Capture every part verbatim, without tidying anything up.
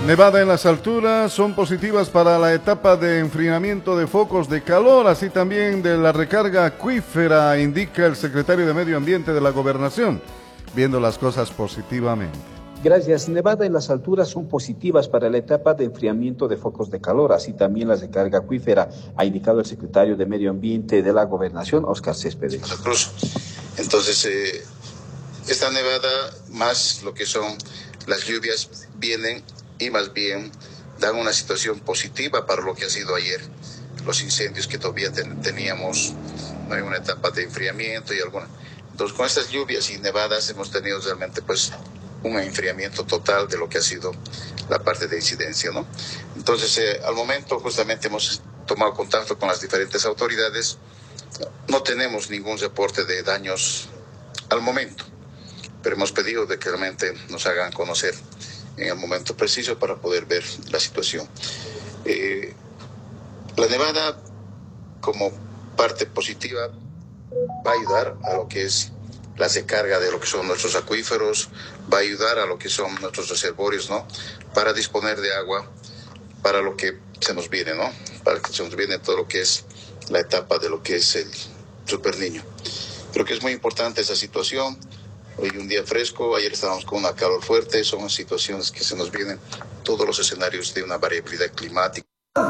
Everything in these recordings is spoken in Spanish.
Nevada en las alturas son positivas para la etapa de enfriamiento de focos de calor, así también de la recarga acuífera, indica el secretario de Medio Ambiente de la Gobernación, viendo las cosas positivamente. Gracias. Nevada en las alturas son positivas para la etapa de enfriamiento de focos de calor, así también la recarga acuífera, ha indicado el secretario de Medio Ambiente de la Gobernación, Óscar Céspedes. Entonces, eh, esta nevada más lo que son las lluvias vienen y más bien dan una situación positiva para lo que ha sido ayer. Los incendios que todavía ten, teníamos, ¿no? En una etapa de enfriamiento y alguna. Entonces, con estas lluvias y nevadas hemos tenido realmente pues un enfriamiento total de lo que ha sido la parte de incidencia, ¿no? Entonces, eh, al momento justamente hemos tomado contacto con las diferentes autoridades. No tenemos ningún reporte de daños al momento, pero hemos pedido de que realmente nos hagan conocer en el momento preciso para poder ver la situación. Eh, la nevada, como parte positiva, va a ayudar a lo que es la recarga de lo que son nuestros acuíferos, va a ayudar a lo que son nuestros reservorios, ¿no? Para disponer de agua para lo que se nos viene, ¿no? Para que se nos viene todo lo que es la etapa de lo que es el Super Niño. Creo que es muy importante esa situación. Hoy un día fresco, ayer estábamos con una calor fuerte, son situaciones que se nos vienen todos los escenarios de una variabilidad climática.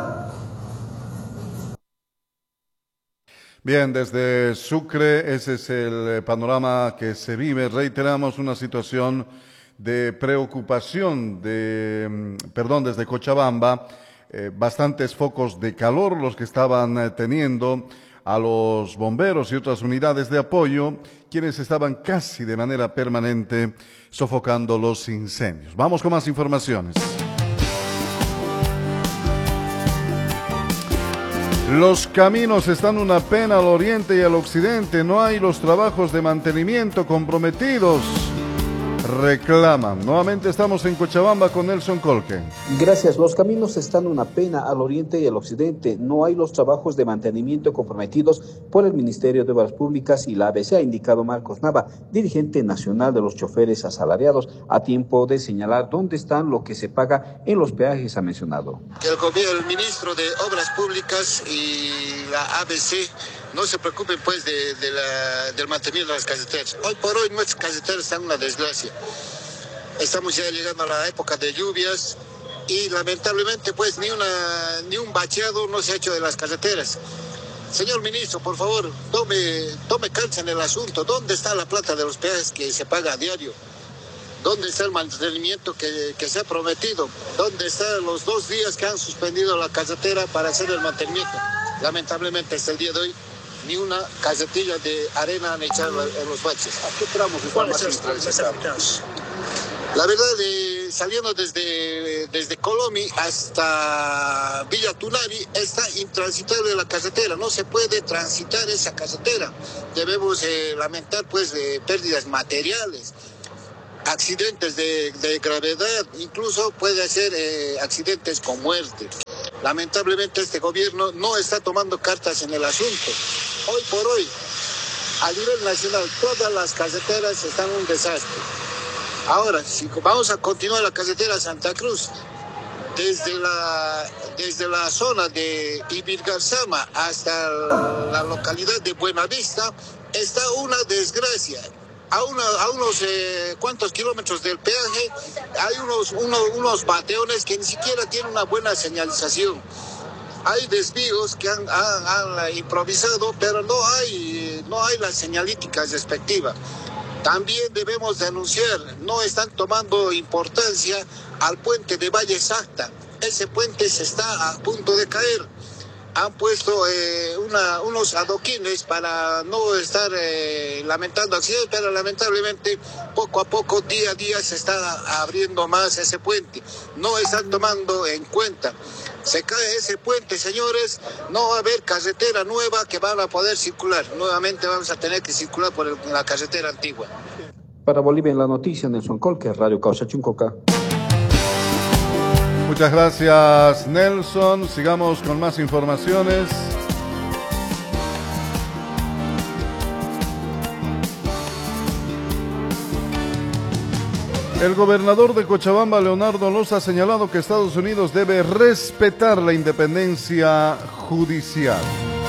Bien, desde Sucre ese es el panorama que se vive. Reiteramos una situación de preocupación, de, perdón, desde Cochabamba, eh, bastantes focos de calor los que estaban eh, teniendo a los bomberos y otras unidades de apoyo, quienes estaban casi de manera permanente sofocando los incendios. Vamos con más informaciones. Los caminos están una pena al oriente y al occidente. No hay los trabajos de mantenimiento comprometidos, reclaman. Nuevamente estamos en Cochabamba con Nelson Colque. Gracias. Los caminos están una pena al oriente y al occidente. No hay los trabajos de mantenimiento comprometidos por el Ministerio de Obras Públicas y la A B C, ha indicado Marcos Nava, dirigente nacional de los choferes asalariados, a tiempo de señalar dónde están lo que se paga en los peajes, ha mencionado. El gobierno, el ministro de Obras Públicas y la A B C no se preocupen pues de, de la, del mantenimiento de las carreteras. Hoy por hoy nuestras carreteras están en una desgracia. Estamos ya llegando a la época de lluvias y lamentablemente pues ni una ni un bacheado no se ha hecho de las carreteras. Señor ministro, por favor, tome, tome carta en el asunto. ¿Dónde está la plata de los peajes que se paga a diario? ¿Dónde está el mantenimiento que, que se ha prometido? ¿Dónde están los dos días que han suspendido la carretera para hacer el mantenimiento? Lamentablemente hasta el día de hoy ni una casetilla de arena han echado en los baches. ¿A qué tramos están más transitados? La verdad, eh, saliendo desde, desde Colomi hasta Villa Tunari, está intransitable la carretera, no se puede transitar esa carretera. Debemos eh, lamentar pues de pérdidas materiales, accidentes de, de gravedad, incluso puede ser eh, accidentes con muerte. Lamentablemente este gobierno no está tomando cartas en el asunto. Hoy por hoy, a nivel nacional, todas las carreteras están en un desastre. Ahora, si vamos a continuar la carretera Santa Cruz, desde la, desde la zona de Ibirgarzama hasta la localidad de Buenavista, está una desgracia. A, una, a unos eh, cuantos kilómetros del peaje hay unos, uno, unos bateones que ni siquiera tienen una buena señalización. Hay desvíos que han, han, han improvisado, pero no hay, no hay la señalítica respectiva. También debemos denunciar, no están tomando importancia al puente de Valle Sacta. Ese puente se está a punto de caer. Han puesto eh, una, unos adoquines para no estar eh, lamentando accidentes, pero lamentablemente poco a poco, día a día, se está abriendo más ese puente. No están tomando en cuenta. Se cae ese puente, señores, no va a haber carretera nueva que van a poder circular. Nuevamente vamos a tener que circular por el, la carretera antigua. Para Bolivia en la noticia, Nelson Colque, Radio Causa Chuncoca. Muchas gracias, Nelson. Sigamos con más informaciones. El gobernador de Cochabamba, Leonardo Loza, ha señalado que Estados Unidos debe respetar la independencia judicial.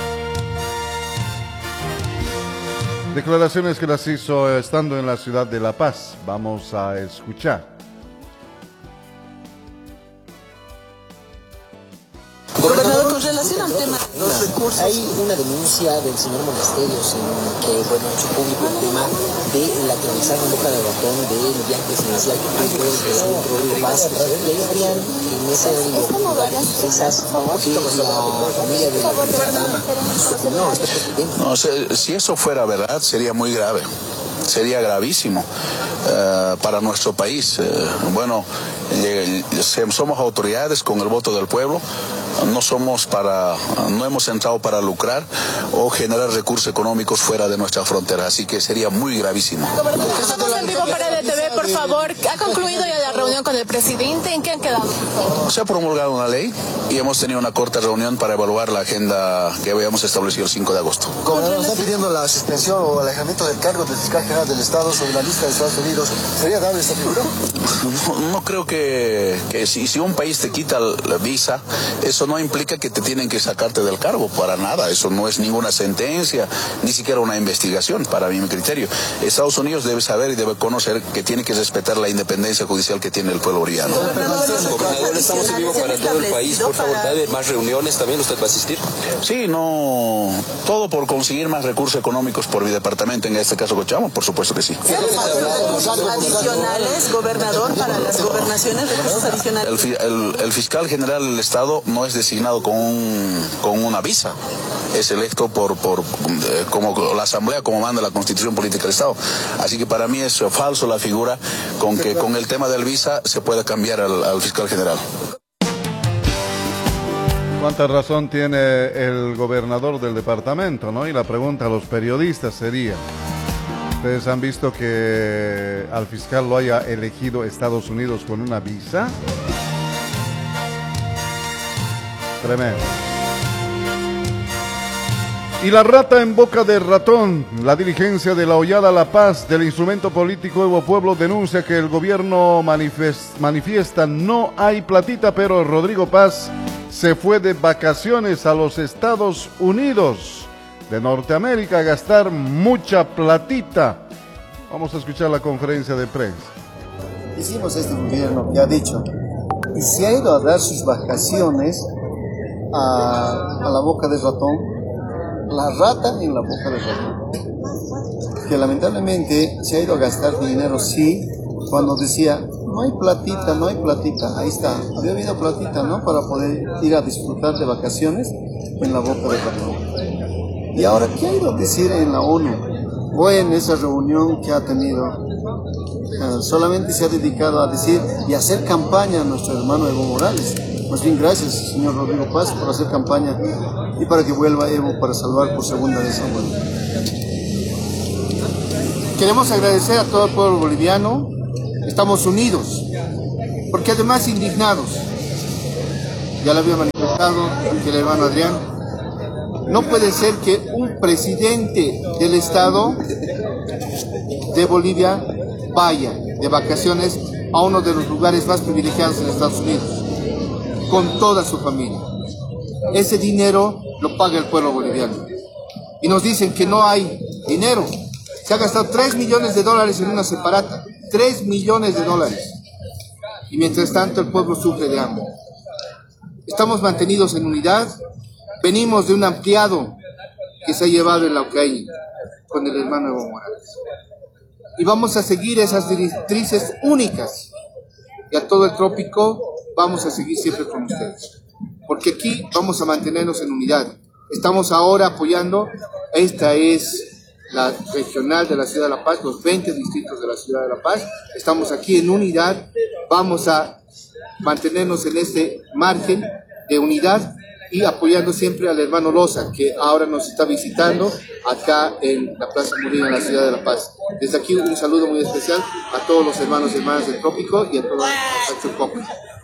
Declaraciones que las hizo estando en la ciudad de La Paz. Vamos a escuchar. Gobernador, con relación al tema de los recursos, hay una denuncia del señor Monasterios en que, bueno, ha hecho público el tema de la que realizaron en Boca de Ratón del viaje presidencial que tuvo el presidente Rodrigo Paz. Y ahí habrían en ese lugar empresas que la familia de la No sé, si eso fuera verdad, sería muy grave. Sería gravísimo uh, para nuestro país. Uh, bueno, eh, somos autoridades con el voto del pueblo. No somos para, no hemos entrado para lucrar o generar recursos económicos fuera de nuestra frontera, así que sería muy gravísimo. Estamos en vivo para L T V, por favor. ¿Ha concluido ya la reunión con el presidente? ¿En qué han quedado? Se ha promulgado una ley y hemos tenido una corta reunión para evaluar la agenda que habíamos establecido el cinco de agosto. Como nos está pidiendo la suspensión o alejamiento del cargo del fiscal general del Estado sobre la lista de Estados Unidos, ¿sería dable esta figura? No, no creo que, que si, si un país te quita la visa, eso no implica que te tienen que sacarte del cargo, para nada. Eso no es ninguna sentencia, ni siquiera una investigación, para mi criterio. Estados Unidos debe saber y debe conocer que tiene que respetar la independencia judicial que tiene el pueblo boliviano. Gobernador, estamos en vivo para todo el país. Por favor, ¿va a haber más reuniones? ¿También usted va a asistir? Sí, no, todo por conseguir más recursos económicos por mi departamento, en este caso Cochabamba, por supuesto que sí. ¿Adicionales, gobernador, para las gobernaciones, recursos adicionales? El, el, el fiscal general del Estado no es designado con, un, con una visa, es electo por, por eh, como la Asamblea, como manda la Constitución Política del Estado. Así que para mí es falso la figura con que con el tema del visa se pueda cambiar al, al fiscal general. ¿Cuánta razón tiene el gobernador del departamento, no? Y la pregunta a los periodistas sería: ¿ustedes han visto que al fiscal lo haya elegido Estados Unidos con una visa? Tremendo. Y la rata en boca de ratón. La dirigencia de la Hollada La Paz del instrumento político Evo Pueblo denuncia que el gobierno manifest, manifiesta no hay platita, pero Rodrigo Paz se fue de vacaciones a los Estados Unidos de Norteamérica a gastar mucha platita. Vamos a escuchar la conferencia de prensa. Hicimos este gobierno que ha dicho, y se ha ido a dar sus vacaciones a, a la boca de ratón, la rata en la boca de ratón, que lamentablemente se ha ido a gastar dinero, sí, cuando decía, no hay platita, no hay platita, ahí está, había habido platita, ¿no?, para poder ir a disfrutar de vacaciones en la boca de ratón. Y ahora, ¿qué ha ido a decir en la ONU? O en esa reunión que ha tenido, uh, solamente se ha dedicado a decir y hacer campaña a nuestro hermano Evo Morales. Más bien, gracias, señor Rodrigo Paz, por hacer campaña y para que vuelva Evo para salvar por segunda vez a Bolivia. Queremos agradecer a todo el pueblo boliviano. Estamos unidos, porque además indignados. Ya lo había manifestado el hermano Adrián. No puede ser que un presidente del Estado de Bolivia vaya de vacaciones a uno de los lugares más privilegiados en Estados Unidos, con toda su familia. Ese dinero lo paga el pueblo boliviano. Y nos dicen que no hay dinero. Se ha gastado tres millones de dólares en una separata. tres millones de dólares. Y mientras tanto el pueblo sufre de hambre. Estamos mantenidos en unidad. Venimos de un ampliado que se ha llevado el Laucaí con el hermano Evo Morales. Y vamos a seguir esas directrices únicas. Y a todo el trópico vamos a seguir siempre con ustedes. Porque aquí vamos a mantenernos en unidad. Estamos ahora apoyando, esta es la regional de la Ciudad de La Paz, los veinte distritos de la Ciudad de La Paz. Estamos aquí en unidad, vamos a mantenernos en este margen de unidad y apoyando siempre al hermano Loza, que ahora nos está visitando acá en la Plaza Murillo, en la Ciudad de La Paz. Desde aquí un saludo muy especial a todos los hermanos y hermanas del Trópico y a todos los del Trópico.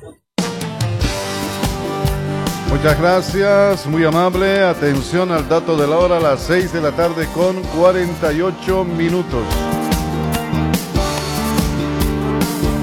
Muchas gracias, muy amable. Atención al dato de la hora, a las seis de la tarde con cuarenta y ocho minutos.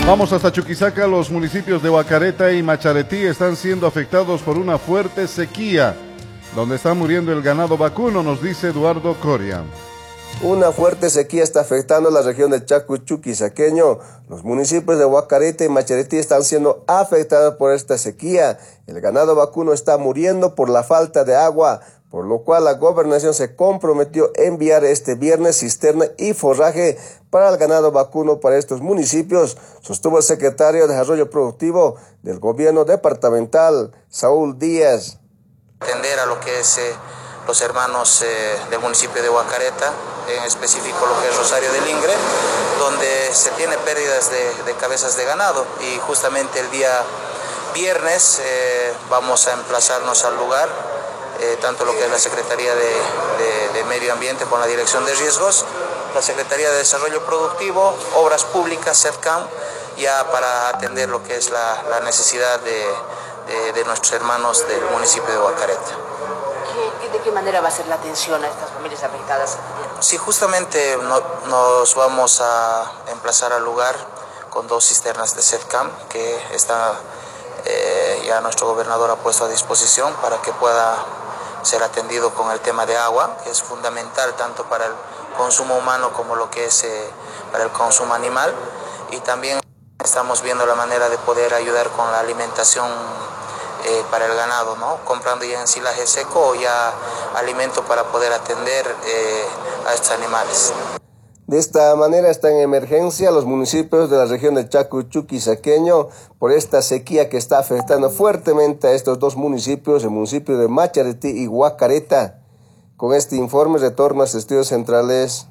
Vamos hasta Chuquisaca. Los municipios de Huacareta y Macharetí están siendo afectados por una fuerte sequía, donde está muriendo el ganado vacuno, nos dice Eduardo Coria. Una fuerte sequía está afectando a la región del Chaco chuquisaqueño. Los municipios de Huacareta y Macharetí están siendo afectados por esta sequía. El ganado vacuno está muriendo por la falta de agua, por lo cual la gobernación se comprometió a enviar este viernes cisterna y forraje para el ganado vacuno para estos municipios, sostuvo el secretario de Desarrollo Productivo del gobierno departamental, Saúl Díaz. Atender a lo que es eh, los hermanos eh, del municipio de Huacareta, en específico lo que es Rosario del Ingre, donde se tiene pérdidas de, de cabezas de ganado, y justamente el día viernes eh, vamos a emplazarnos al lugar, eh, tanto lo que es la Secretaría de, de, de Medio Ambiente con la Dirección de Riesgos, la Secretaría de Desarrollo Productivo, Obras Públicas, SEDCAM, ya para atender lo que es la, la necesidad de, de, de nuestros hermanos del municipio de Huacareta. ¿De qué manera va a ser la atención a estas familias afectadas? Sí, justamente no, nos vamos a emplazar al lugar con dos cisternas de SEDCAM que está, eh, ya nuestro gobernador ha puesto a disposición para que pueda ser atendido con el tema de agua, que es fundamental tanto para el consumo humano como lo que es eh, para el consumo animal, y también estamos viendo la manera de poder ayudar con la alimentación eh, para el ganado, ¿no? Comprando ya ensilaje seco o ya alimento para poder atender eh, a estos animales. De esta manera están en emergencia los municipios de la región del Chaco chuquisaqueño por esta sequía que está afectando fuertemente a estos dos municipios, el municipio de Macharetí y Huacareta. Con este informe retorno a los estudios centrales.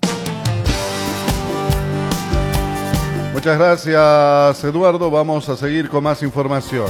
Muchas gracias, Eduardo. Vamos a seguir con más información.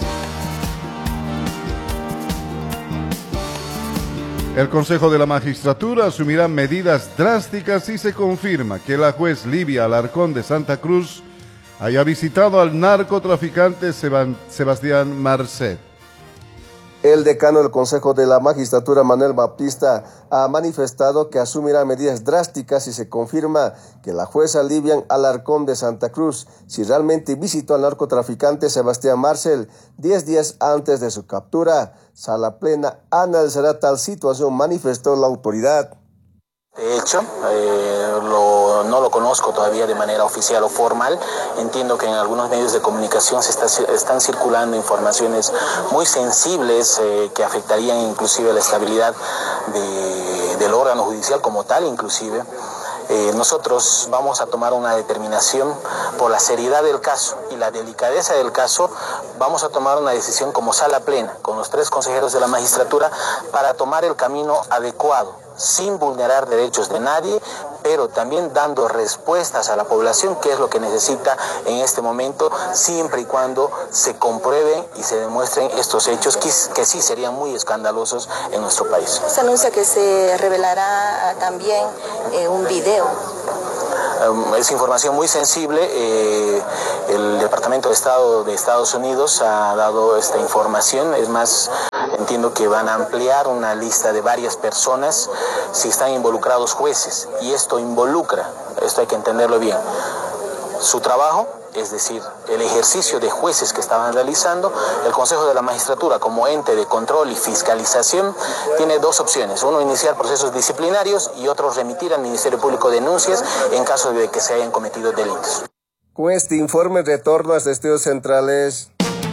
El Consejo de la Magistratura asumirá medidas drásticas si se confirma que la juez Livia Alarcón de Santa Cruz haya visitado al narcotraficante Sebastián Marcet. El decano del Consejo de la Magistratura, Manuel Baptista, ha manifestado que asumirá medidas drásticas si se confirma que la jueza Livia Alarcón de Santa Cruz si realmente visitó al narcotraficante Sebastián Marcet diez días antes de su captura. Sala Plena analizará tal situación, manifestó la autoridad. De hecho, eh, lo, no lo conozco todavía de manera oficial o formal. Entiendo que en algunos medios de comunicación se está, están circulando informaciones muy sensibles eh, que afectarían inclusive la estabilidad de, del órgano judicial como tal, inclusive. Eh, nosotros vamos a tomar una determinación por la seriedad del caso y la delicadeza del caso. Vamos a tomar una decisión como sala plena con los tres consejeros de la magistratura para tomar el camino adecuado, sin vulnerar derechos de nadie, pero también dando respuestas a la población, que es lo que necesita en este momento, siempre y cuando se comprueben y se demuestren estos hechos que, que sí serían muy escandalosos en nuestro país. Se anuncia que se revelará también eh, un video. Es información muy sensible. Eh, el Departamento de Estado de Estados Unidos ha dado esta información. Es más, entiendo que van a ampliar una lista de varias personas si están involucrados jueces. Y esto involucra, esto hay que entenderlo bien, su trabajo, es decir, el ejercicio de jueces que estaban realizando. El Consejo de la Magistratura, como ente de control y fiscalización, tiene dos opciones. Uno, iniciar procesos disciplinarios, y otro, remitir al Ministerio Público denuncias en caso de que se hayan cometido delitos. Con este informe retorno a los estudios centrales.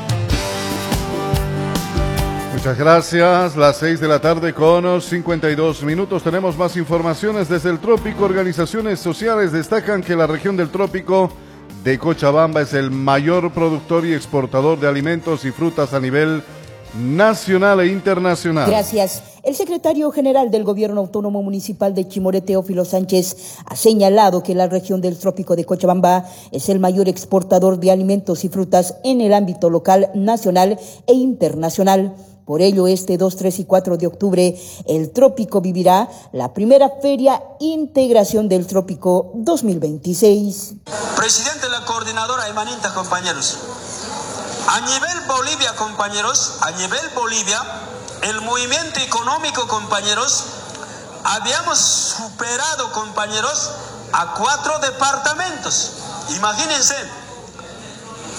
Muchas gracias. Las seis de la tarde con cincuenta y dos minutos. Tenemos más informaciones desde el trópico. Organizaciones sociales destacan que la región del trópico de Cochabamba es el mayor productor y exportador de alimentos y frutas a nivel nacional e internacional. Gracias. El secretario general del Gobierno Autónomo Municipal de Chimoré, Teófilo Sánchez, ha señalado que la región del trópico de Cochabamba es el mayor exportador de alimentos y frutas en el ámbito local, nacional e internacional. Por ello, este dos, tres y cuatro de octubre, el Trópico vivirá la primera Feria Integración del Trópico dos mil veintiséis. Presidente de la coordinadora emanita, compañeros. A nivel Bolivia, compañeros, a nivel Bolivia, el movimiento económico, compañeros, habíamos superado, compañeros, a cuatro departamentos. Imagínense,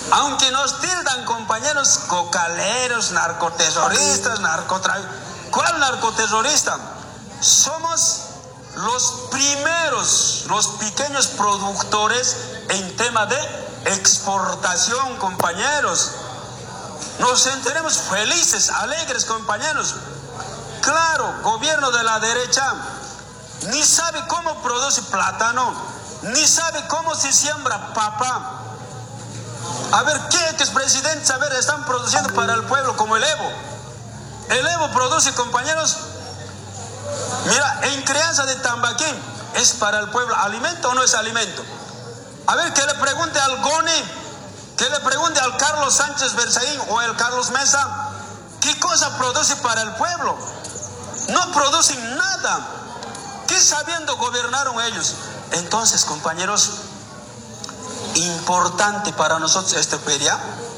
Aunque nos tildan, compañeros, cocaleros, narcoterroristas, narcotraficantes. ¿Cuál narcoterrorista? Somos los primeros, los pequeños productores en tema de exportación, compañeros. Nos sentiremos felices, alegres, compañeros. Claro, gobierno de la derecha ni sabe cómo produce plátano, ni sabe cómo se siembra papa. A ver, ¿qué expresidentes, a ver, están produciendo para el pueblo como el Evo? El Evo produce, compañeros, mira, en crianza de tambaquín, ¿es para el pueblo alimento o no es alimento? A ver, que le pregunte al Goni, que le pregunte al Carlos Sánchez Berzaín o al Carlos Mesa, ¿qué cosa produce para el pueblo? No producen nada. ¿Qué sabiendo gobernaron ellos? Entonces, compañeros, importante para nosotros esta feria,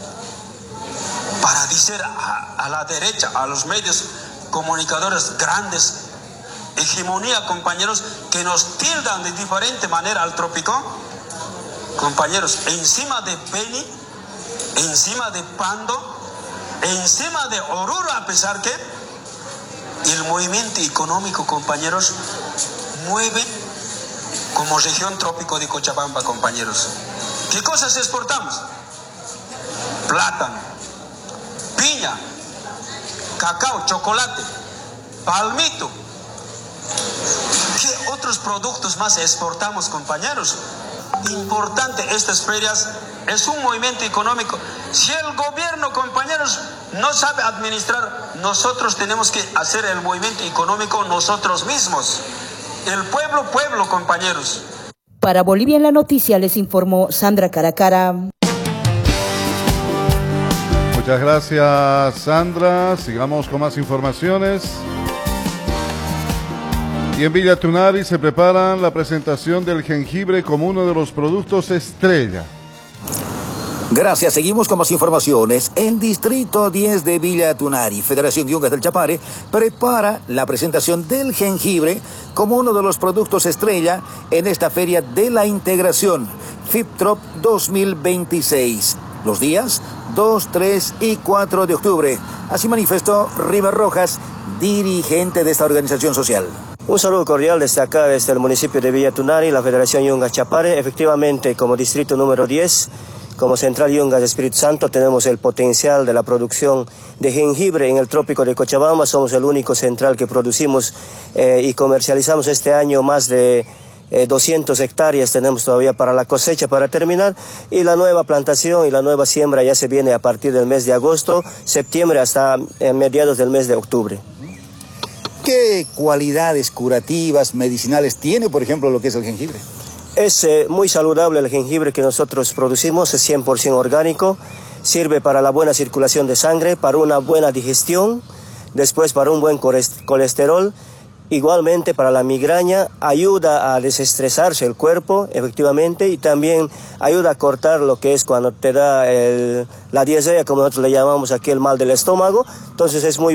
para decir a, a la derecha, a los medios comunicadores grandes, hegemonía, compañeros, que nos tildan de diferente manera al trópico. Compañeros, encima de Beni, encima de Pando, encima de Oruro, a pesar que el movimiento económico, compañeros, mueve como región trópico de Cochabamba, compañeros. ¿Qué cosas exportamos? Plátano, piña, cacao, chocolate, palmito. ¿Qué otros productos más exportamos, compañeros? Importante estas ferias, es un movimiento económico. Si el gobierno, compañeros, no sabe administrar, nosotros tenemos que hacer el movimiento económico nosotros mismos. El pueblo, pueblo, compañeros. Para Bolivia en la Noticia les informó Sandra Caracara. Muchas gracias, Sandra. Sigamos con más informaciones. Y en Villa Tunari se preparan la presentación del jengibre como uno de los productos estrella. Gracias, seguimos con más informaciones. El Distrito diez de Villa Tunari, Federación de Yungas del Chapare, prepara la presentación del jengibre como uno de los productos estrella en esta Feria de la Integración, FIPTROP dos mil veintiséis, los días dos, tres y cuatro de octubre. Así manifestó River Rojas, dirigente de esta organización social. Un saludo cordial desde acá, desde el municipio de Villa Tunari, la Federación Yungas Chapare. Efectivamente, como distrito número diez, como Central Yungas de Espíritu Santo, tenemos el potencial de la producción de jengibre en el trópico de Cochabamba. Somos el único central que producimos eh, y comercializamos este año más de eh, doscientas hectáreas. Tenemos todavía para la cosecha, para terminar. Y la nueva plantación y la nueva siembra ya se viene a partir del mes de agosto, septiembre, hasta eh, mediados del mes de octubre. ¿Qué cualidades curativas, medicinales tiene, por ejemplo, lo que es el jengibre? Es eh, muy saludable el jengibre que nosotros producimos, es cien por ciento orgánico, sirve para la buena circulación de sangre, para una buena digestión, después para un buen colesterol, igualmente para la migraña, ayuda a desestresarse el cuerpo, efectivamente, y también ayuda a cortar lo que es cuando te da el, la diarrea, como nosotros le llamamos aquí, el mal del estómago. Entonces es muy